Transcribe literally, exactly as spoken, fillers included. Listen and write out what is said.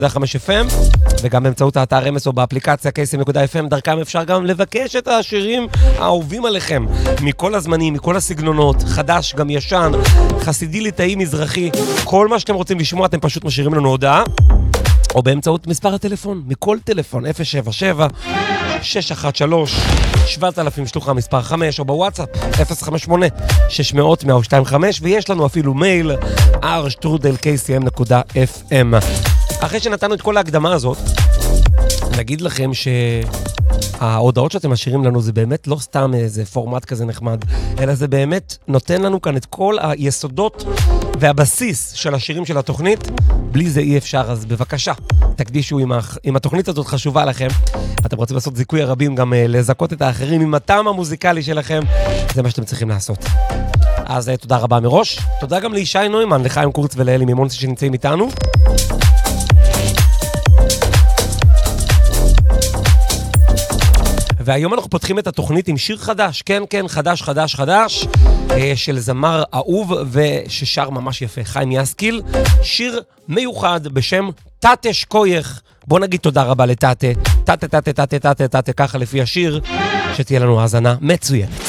זה חמש אף אם, וגם באמצעות האתר אמס או באפליקציה קייסים נקודה אף אם, דרכם אפשר גם לבקש את השירים האהובים עליכם, מכל הזמנים, מכל הסגנונות, חדש, גם ישן, חסידי ליטאי מזרחי, כל מה שאתם רוצים לשמוע, אתם פשוט משאירים לנו הודעה, או באמצעות מספר הטלפון, מכל טלפון, אפס שבע שבע שש אחת שלוש שבעת אלפים שלוחה מספר חמש, או בוואטסאפ, אפס חמש שמונה שש מאות מאה ושתיים וחמש, ויש לנו אפילו מייל, אר שטרודל קי סי אם נקודה אף אם. אחרי שנתנו את כל ההקדמה הזאת, נגיד לכם שההודעות שאתם משאירים לנו זה באמת לא סתם איזה פורמט כזה נחמד, אלא זה באמת נותן לנו כאן את כל היסודות והבסיס של השירים של התוכנית. בלי זה אי אפשר, אז בבקשה, תקדישו אם, הח... אם התוכנית הזאת חשובה לכם, אתם רוצים לעשות זיכוי הרבים, גם uh, לזכות את האחרים עם הטעם המוזיקלי שלכם, זה מה שאתם צריכים לעשות. אז uh, תודה רבה מראש, תודה גם לישי נוימן, לחיים קורץ ולאלי מימונסי שנמצאים איתנו. והיום אנחנו פותחים את התוכנית עם שיר חדש, כן, כן, חדש, חדש, חדש, של זמר אהוב וששר ממש יפה, חיים יסקיל, שיר מיוחד בשם תתה שקוייך. בוא נגיד תודה רבה לתתה, תתה, תתה, תתה, תתה, תתה, ככה לפי השיר, שתהיה לנו האזנה מצוינת.